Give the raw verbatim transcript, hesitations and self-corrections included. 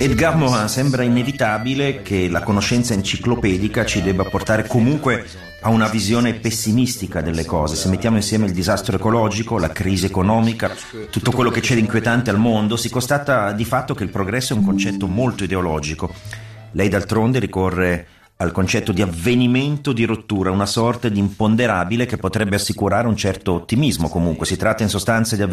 Edgar Morin, sembra inevitabile che la conoscenza enciclopedica ci debba portare comunque a una visione pessimistica delle cose. Se mettiamo insieme il disastro ecologico, la crisi economica, tutto quello che c'è di inquietante al mondo, si constata di fatto che il progresso è un concetto molto ideologico. Lei d'altronde ricorre al concetto di avvenimento di rottura, una sorta di imponderabile che potrebbe assicurare un certo ottimismo. Comunque si tratta in sostanza di